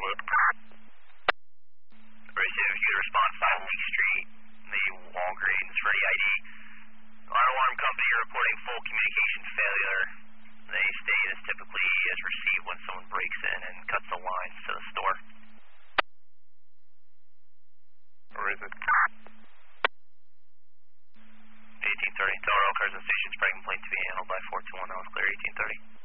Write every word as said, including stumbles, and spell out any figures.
loop. Receive, if you could respond five Lake Street, the Walgreens for E I D. Auto alarm company reporting full communication failure. They state as typically is received when someone breaks in and cuts the lines to the store. Where is it? eighteen thirty, total cars and stations, break complaint to be handled by four two one, that was clear, eighteen thirty.